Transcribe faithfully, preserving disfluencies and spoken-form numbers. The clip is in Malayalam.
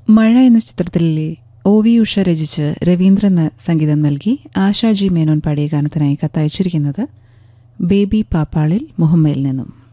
മഴ എന്ന ചിത്രത്തിലെ ഒ വി ഉഷ രചിച്ച് രവീന്ദ്രൻ സംഗീതം നൽകി ആശാജി മേനോൻ പാടിയ ഗാനത്തിനായി കത്തയച്ചിരിക്കുന്നത് ബേബി പാപ്പാളിൽ മുഹമ്മയിൽ നിന്നും.